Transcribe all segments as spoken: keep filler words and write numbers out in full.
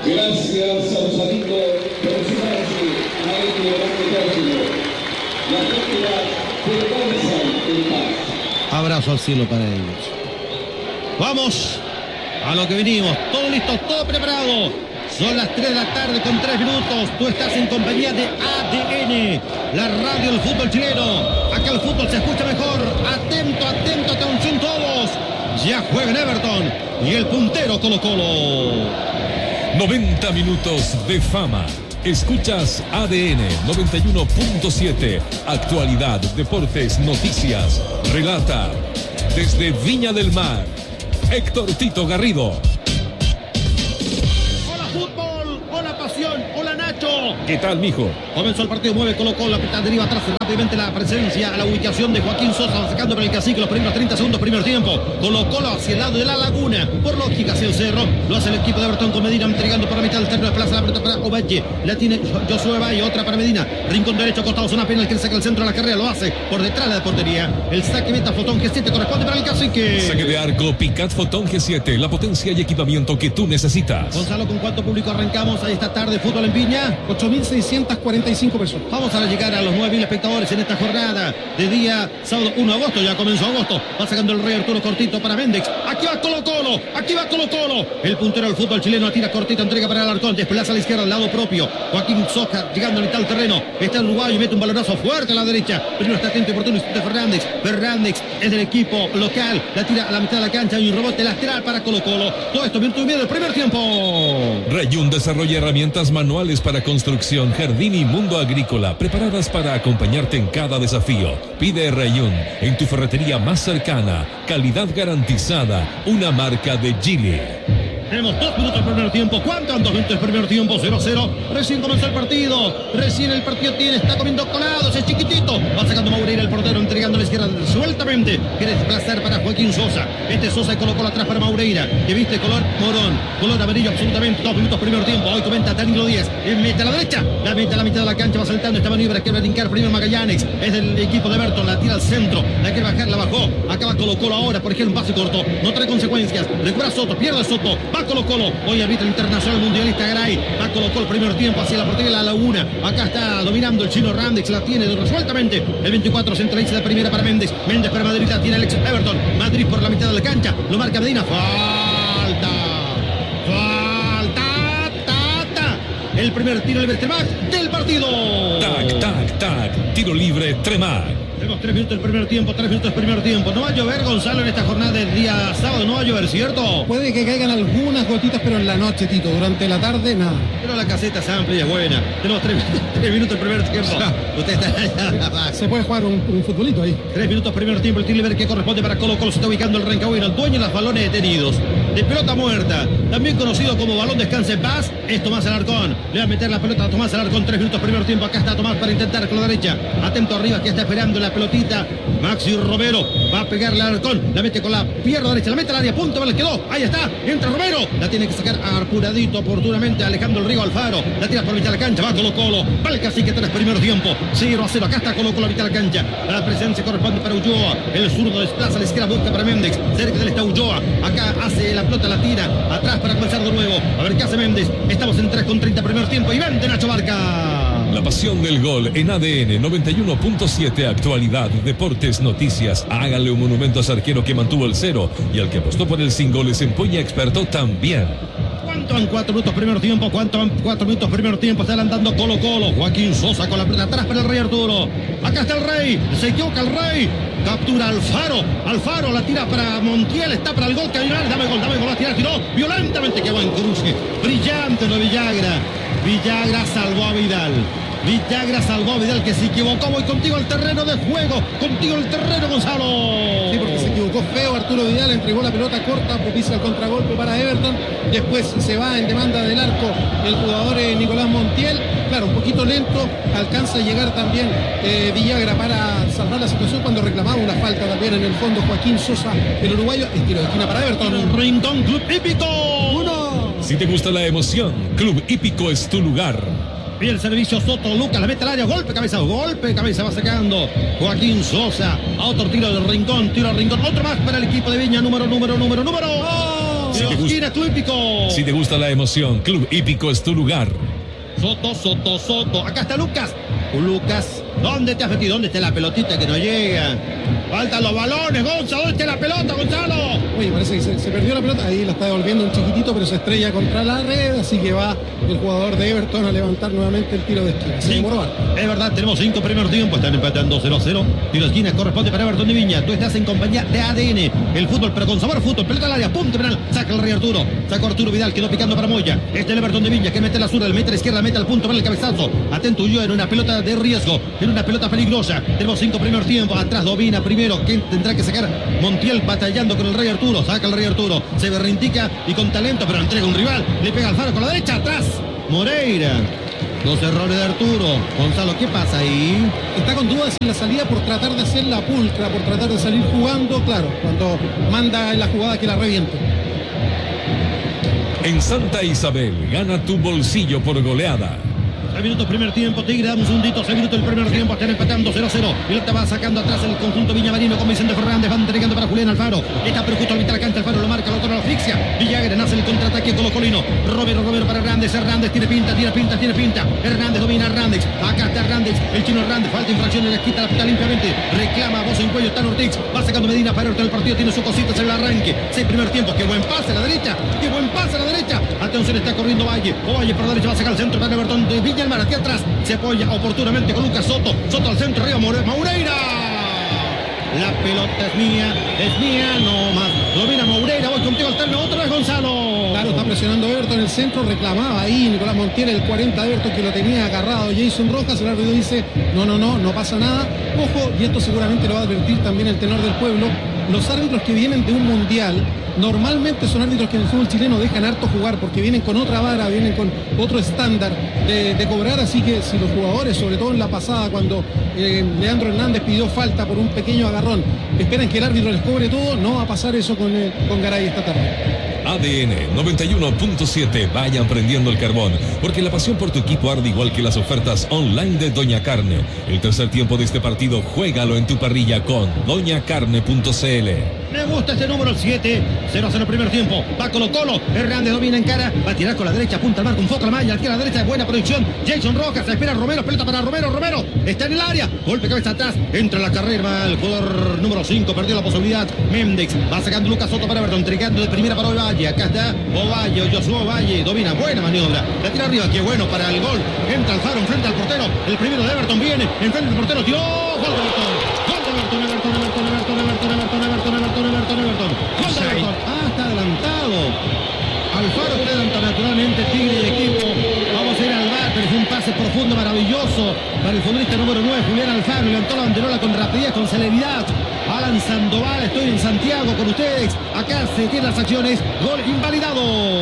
Gracias a los amigos profesionales a este debate próximo. La cátedra descansa en paz. Abrazo al cielo para ellos. Vamos a lo que venimos. Todo listo, todo preparado. Son las tres de la tarde con tres minutos. Tú estás en compañía de A D N, la radio del fútbol chileno. Acá el fútbol se escucha mejor. Atento, atento, atención todos. Ya juega en Everton y el puntero Colo-Colo. noventa minutos de fama. Escuchas A D N noventa y uno punto siete. Actualidad, deportes, noticias. Relata desde Viña del Mar Héctor Tito Garrido. Hola fútbol, hola pasión, hola Nacho. ¿Qué tal, mijo? Comenzó el partido, mueve Colo-Colo, la pelota deriva atrás rápidamente la presencia, la ubicación de Joaquín Sosa, sacando por el cacique los primeros treinta segundos, primer tiempo. Colo-Colo hacia el lado de la laguna, por lógica hacia el cerro, lo hace el equipo de Everton con Medina, entregando por la mitad del terreno, desplaza la pelota para Ovalle, la tiene Josué Valle, otra para Medina, rincón derecho, costado, zona penal, que saca el centro de la carrera, lo hace por detrás de la portería, el saque meta Fotón G siete corresponde para el cacique. Saque de arco, Picat Fotón G siete, la potencia y equipamiento que tú necesitas. Gonzalo, ¿con cuánto público arrancamos a esta tarde fútbol en Viña? ocho mil seiscientas cuarenta y cinco personas. Vamos a llegar a los nueve mil espectadores en esta jornada de día sábado uno de agosto, ya comenzó agosto, va sacando el rey Arturo cortito para Méndez, aquí va Colo-Colo, aquí va Colo-Colo, el puntero del fútbol chileno, tira cortita, entrega para Alarcón, desplaza a la izquierda al lado propio, Joaquín Soja llegando a mitad del terreno, está el uruguayo y mete un balonazo fuerte a la derecha, primero está atento y oportuno de Fernández, Fernández es del equipo local, la tira a la mitad de la cancha y un rebote lateral para Colo-Colo, todo esto minuto y medio del primer tiempo. Rayun desarrolla herramientas manuales para construcción, jardín y mundo agrícola, preparadas para acompañarte en cada desafío. Pide Rayun en tu ferretería más cercana, calidad garantizada, una marca de Gili. Tenemos dos minutos del primer tiempo. ¿Cuántos dos minutos del primer tiempo? cero a cero. Recién comenzó el partido. Recién el partido tiene, está comiendo colados. Es chiquitito. Va sacando Maureira el portero, entregando a la izquierda sueltamente. Quiere desplazar para Joaquín Sosa. Este Sosa colocó atrás para Maureira, que viste color morón, color amarillo absolutamente. Dos minutos primer tiempo. Hoy comenta Danilo Díaz. Mete a la derecha. La mete a la mitad de la cancha. Va saltando esta maniobra. Quiere brincar primero Magallanes. Es del equipo de Everton. La tira al centro. La quiere bajar. La bajó. Acaba Colo-Colo ahora. Por ejemplo, un pase corto. No trae consecuencias. Recupera Soto. Pierde Soto. Va Colo-Colo, hoy arbitra internacional mundialista Garay, va Colo-Colo el primer tiempo hacia la portería de la laguna, acá está dominando el chino Randex, la tiene resueltamente, el veinticuatro centraliza la primera para Méndez, Méndez para Madrid, la tiene el ex Everton, Madrid por la mitad de la cancha, lo marca Medina, falta, falta, ta, ta, el primer tiro libre Tremac del partido. Tac, tac, tac, tiro libre Tremac. Tenemos tres minutos del primer tiempo, tres minutos del primer tiempo. No va a llover, Gonzalo, en esta jornada del día sábado. No va a llover, ¿cierto? Puede que caigan algunas gotitas, pero en la noche, Tito. Durante la tarde, nada. Pero la caseta es amplia y es buena. Tenemos tres, tres minutos del primer tiempo. Usted está allá. Se puede jugar un, un futbolito ahí. Tres minutos primer tiempo. El tiro libre que corresponde para Colo-Colo. Se está ubicando el Rancagüino, el dueño de los balones detenidos. De pelota muerta. También conocido como balón descanse en paz. Es Tomás Alarcón. Le va a meter la pelota a Tomás Alarcón. Tres minutos primer tiempo. Acá está Tomás para intentar con la derecha. Atento arriba, que está esperando la pelotita. Maxi Romero va a pegarle a Alarcón, la mete con la pierna derecha, la mete al área, punto, le quedó, ahí está, entra Romero, la tiene que sacar apuradito oportunamente Alejandro el Río Alfaro, la tira por la mitad de la cancha, va Colo-Colo, va el cacique tres primer tiempo, cero a cero, acá está Colo-Colo a mitad de la cancha, la presencia corresponde para Ulloa, el zurdo desplaza a la izquierda, busca para Méndez, cerca del está Ulloa, acá hace la pelota, la tira, atrás para comenzar de nuevo, a ver qué hace Méndez, estamos en tres con treinta primer tiempo y vende Nacho Barca. La pasión del gol en A D N noventa y uno punto siete, actualidad, deportes, noticias. Hágale un monumento a ese arquero que mantuvo el cero y al que apostó por el sin goles en Puña experto también. ¿Cuánto van cuatro minutos primer tiempo? ¿Cuánto van cuatro minutos primer tiempo? Está adelantando Colo-Colo. Joaquín Sosa con la pelota atrás para el Rey Arturo. Acá está el Rey. Se equivoca el Rey. Captura Alfaro. Alfaro la tira para Montiel. Está para el gol. Cañonal. Dame gol, dame gol. La tira, tiró violentamente. Qué buen cruce. Brillante lo Villagra. Villagra salvó a Vidal. Villagra salvó a Vidal, que se equivocó. Voy contigo al terreno de juego. Contigo al terreno, Gonzalo. Sí, porque se equivocó feo Arturo Vidal. Entregó la pelota corta, propicia el contragolpe para Everton. Después se va en demanda del arco el jugador eh, Nicolás Montiel. Claro, un poquito lento. Alcanza a llegar también eh, Villagra para salvar la situación cuando reclamaba una falta también en el fondo Joaquín Sosa, el uruguayo. El tiro de esquina para Everton. Rincón, Club Hípico. Uno. Si te gusta la emoción, Club Hípico es tu lugar. Y el servicio Soto, Lucas, la mete al área, golpe, cabeza, golpe, cabeza, va sacando Joaquín Sosa, a otro tiro del Rincón, tiro al Rincón, otro más para el equipo de Viña, número, número, número, número. ¡Oh! Si te gusta, esquina, Club Hípico. si te gusta la emoción, Club Hípico es tu lugar. Soto, Soto, Soto. Acá está Lucas. Lucas, ¿dónde te has metido? ¿Dónde está la pelotita que no llega? Faltan los balones, Gonzalo. ¿Dónde está la pelota, Gonzalo? Oye, parece que se, se perdió la pelota. Ahí la está devolviendo un chiquitito, pero se estrella contra la red. Así que va el jugador de Everton a levantar nuevamente el tiro de esquina. Sí, es verdad, tenemos cinco primeros tiempos. Están empatando cero a cero. Tiro de esquina corresponde para Everton de Viña. Tú estás en compañía de A D N. El fútbol, pero con sabor fútbol. Pelota al área, punto penal. Saca el Rey Arturo. Saca Arturo Vidal, quedó picando para Moya. Este el Everton de Viña que mete la zurda, le mete a la izquierda, mete al punto para el cabezazo. Atento Ulloa en una pelota de riesgo, en una pelota peligrosa. Tenemos cinco primeros tiempos. Atrás domina primero. ¿Quién tendrá que sacar? Montiel batallando con el Rey Arturo. Saca el Rey Arturo. Se berrintica y con talento, pero entrega un rival. Le pega al Faro con la derecha. Atrás Moreira. Dos errores de Arturo. Gonzalo, ¿qué pasa ahí? Está con dudas en la salida por tratar de hacer la pulcra, por tratar de salir jugando. Claro, cuando manda en la jugada que la reviente. En Santa Isabel, gana tu bolsillo por goleada. seis minutos primer tiempo, Tigre, damos un dito, seis minutos el primer tiempo, están empatando cero a cero. Pilota va sacando atrás el conjunto Villamarino con Vicente Fernández, van entregando para Julián Alfaro. Está pero justo al mitad de la cancha, Alfaro lo marca, lo torna la asfixia. Villagra hace el contraataque colocolino. Romero, Romero para Hernández, Hernández tiene pinta, tiene pinta, tiene pinta. Hernández domina Hernández, acá está Hernández, el chino Hernández, falta infracción, le quita la pita limpiamente. Reclama voz en cuello, Tan Ortiz, va sacando Medina para el partido, tiene su cosita en el arranque. Seis primer tiempo, qué buen pase a la derecha, qué buen pase a la derecha. Atención, está corriendo Valle, o Valle por la derecha, va a sacar el centro para Everton de Viña del Mar, aquí atrás. Se apoya oportunamente con Lucas Soto. Soto al centro, arriba Moureira. La pelota es mía, es mía, no más. Domina Moureira, voy contigo al terno, otra vez Gonzalo. Claro, está presionando Everton en el centro, reclamaba ahí Nicolás Montiel, el cuarenta de Everton, que lo tenía agarrado Jason Rojas. El árbitro dice, no, no, no, no pasa nada. Ojo, y esto seguramente lo va a advertir también el tenor del pueblo. Los árbitros que vienen de un mundial normalmente son árbitros que en el fútbol chileno dejan harto jugar porque vienen con otra vara, vienen con otro estándar de, de cobrar, así que si los jugadores, sobre todo en la pasada cuando eh, Leandro Hernández pidió falta por un pequeño agarrón, esperan que el árbitro les cobre todo, no va a pasar eso con, eh, con Garay esta tarde. A D N noventa y uno punto siete, vayan prendiendo el carbón, porque la pasión por tu equipo arde igual que las ofertas online de Doña Carne. El tercer tiempo de este partido, juégalo en tu parrilla con doña carne punto c l. Me gusta este número, el siete, cero a cero primer tiempo, va Colo Colo, Hernández domina en cara, va a tirar con la derecha, apunta al marco, un foco a la malla, aquí a la derecha de buena proyección, Jason Rojas, espera Romero, pelota para Romero, Romero, está en el área, golpe cabeza atrás, entra en la carrera, el jugador número cinco, perdió la posibilidad, Méndez, va sacando Lucas Soto para Everton, entregando de primera para Ovalle, acá está Ovalle, Josué Ovalle, domina, buena maniobra, la tira arriba, qué bueno para el gol, entra Alfaro, enfrente al portero, el primero de Everton viene, enfrente del portero, tiró, gol de Everton, gol de Everton, Everton, Everton, Everton, Everton, Everton, Everton, Everton, Everton, Everton, gol de Everton, ah, está adelantado, Alfaro que adelanta naturalmente, Tigre y equipo, vamos a ir al V A R, pero fue un pase profundo, maravilloso, para el futbolista número nueve, Julián Alfaro, levantó la banderola con rapidez, con celeridad, Alan Sandoval, estoy en Santiago con ustedes, acá se tienen las acciones, gol invalidado.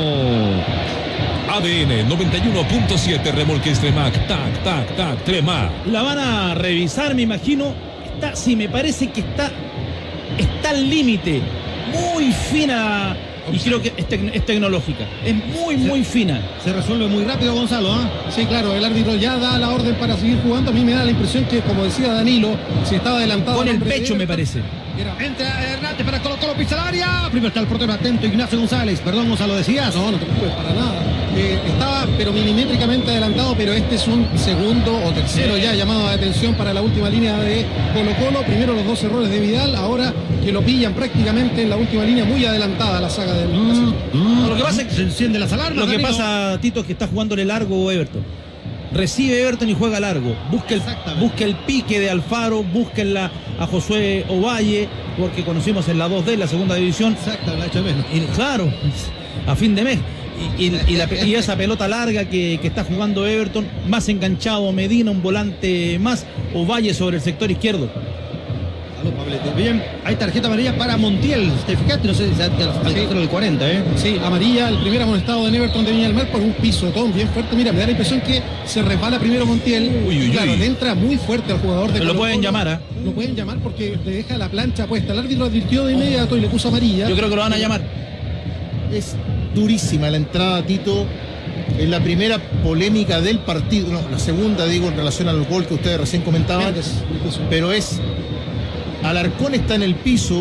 A D N noventa y uno punto siete, remolque Tremac, tac, tac, tac, Tremac. La van a revisar, me imagino. Está, sí, me parece que está, está al límite. Muy fina. Y creo que es, tec- es tecnológica. Es muy, muy fina. Se resuelve muy rápido, Gonzalo, ¿ah? ¿eh? Sí, claro, el árbitro ya da la orden para seguir jugando. A mí me da la impresión que, como decía Danilo, si estaba adelantado... Con el hombre de pecho, me Everton, parece. era- Entra Hernández para Colo Colo, pisa el área. Primero está el portero atento, Ignacio González. Perdón, Gonzalo, decías. No, no te preocupes, para nada. Eh, estaba, pero milimétricamente adelantado, pero este es un segundo o tercero ya llamado de atención para la última línea de Colo Colo. Primero los dos errores de Vidal, ahora que lo pillan prácticamente en la última línea, muy adelantada la saga del... Mm, mm, Lo que pasa es que- se encienden las alarmas. Lo que Danilo. pasa, Tito, es que está jugándole largo Everton. Recibe Everton y juega largo. Busca el, Exactamente. busca el pique de Alfaro, busca en la, a Josué Ovalle, porque conocimos en la dos D, la segunda división. Exacto, la ha hecho menos. Y, claro, a fin de mes. Y, y- y la- y esa pelota larga que, que está jugando Everton, más enganchado Medina, un volante más, Ovalle sobre el sector izquierdo. Salud, Pablete. Bien, hay tarjeta amarilla para Montiel. ¿Te fijaste? No sé si al del cuarenta, ¿eh? Sí, amarilla, el primer amonestado de Everton de Viña del Mar por un pisotón bien fuerte. Mira, me da la impresión que se resbala primero Montiel. Uy, uy, y claro, uy. le entra muy fuerte al jugador de Pero lo Colo-Colo. pueden llamar, ¿ah? Lo pueden llamar porque le deja la plancha puesta. El árbitro advirtió de inmediato y le puso amarilla. Yo creo que lo van a llamar. Es durísima la entrada, Tito. Es la primera polémica del partido, no, la segunda, digo, en relación al gol que ustedes recién comentaban. Méndez, el piso. Pero es, Alarcón está en el piso,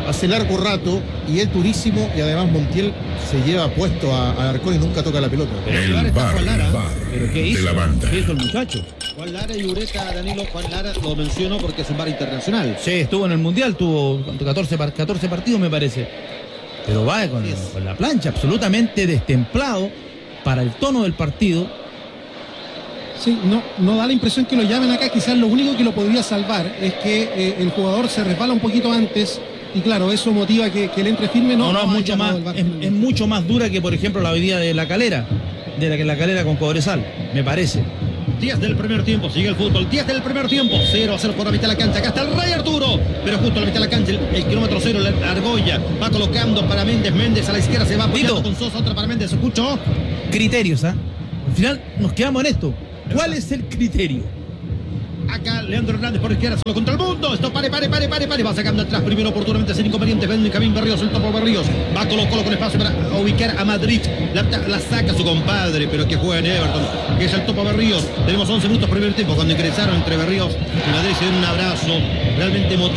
hace largo rato y es durísimo, y además Montiel se lleva puesto a, a Alarcón y nunca toca la pelota. El bar, el bar ¿Pero qué de hizo? la banda. ¿Qué hizo el muchacho? Juan Lara y Ureta, Danilo. Juan Lara lo menciono porque es un bar internacional. Sí, estuvo en el Mundial, tuvo catorce, par- catorce partidos me parece. Pero va con, con la plancha, absolutamente destemplado para el tono del partido. Sí, no, no da la impresión que lo llamen acá. Quizás lo único que lo podría salvar es que eh, el jugador se resbala un poquito antes y claro, eso motiva que, que él entre firme. No, No, no, es no mucho haya más, dado el bar es, finalmente. es mucho más dura que, por ejemplo, la medida de la Calera, de la que la Calera con Cobresal, me parece. diez del primer tiempo, sigue el fútbol, diez del primer tiempo, cero a cero por la mitad de la cancha, acá está el Rey Arturo, pero justo a la mitad de la cancha, el, el kilómetro cero, la Argolla, va colocando para Méndez, Méndez a la izquierda, se va apoyando Tito. con Sosa, otra para Méndez, ¿escuchó? Criterios, ¿ah? Al final nos quedamos en esto. ¿Cuál es el criterio? Acá Leandro Hernández por izquierda, solo contra el mundo, esto pare, pare, pare, pare, pare, va sacando atrás, primero oportunamente sin inconvenientes, Benjamín Berríos, el topo Berríos, va Colo Colo con espacio para ubicar a Madrid, la, la saca su compadre, pero que juega en Everton, que es el topo Berríos, tenemos once minutos primer tiempo, cuando ingresaron entre Berríos y Madrid se dio un abrazo realmente emotivo.